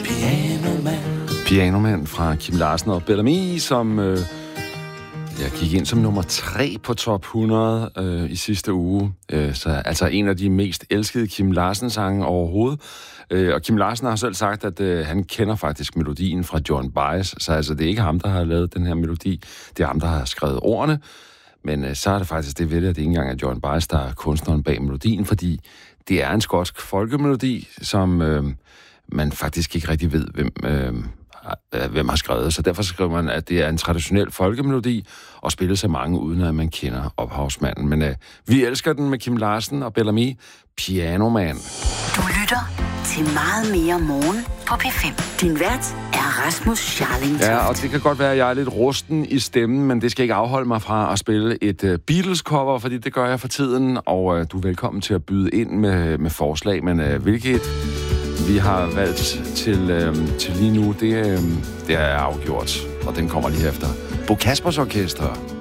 Pianoman fra Kim Larsen og Bellamy, som jeg gik ind som nummer 3 på top 100 i sidste uge. Så altså en af de mest elskede Kim Larsen-sange overhovedet. Og Kim Larsen har selv sagt, at han kender faktisk melodien fra John Baez. Så altså, det er ikke ham, der har lavet den her melodi. Det er ham, der har skrevet ordene. Men så er det faktisk det ved det, at det ikke engang er John Baez, der er kunstneren bag melodien, fordi det er en skotsk folkemelodi, som man faktisk ikke rigtig ved, hvem har skrevet. Så derfor skriver man, at det er en traditionel folkemelodi, og spilles af mange, uden at man kender ophavsmanden. Men vi elsker den med Kim Larsen og Bellamy, Pianoman. Du lytter til meget mere morgen på P5. Din vært er Rasmus Scharling. Ja, og det kan godt være, at jeg er lidt rusten i stemmen, men det skal ikke afholde mig fra at spille et Beatles-cover, fordi det gør jeg for tiden, og du er velkommen til at byde ind med forslag, men hvilket vi har valgt til lige nu, det er afgjort, og den kommer lige efter Bo Kaspers Orkester.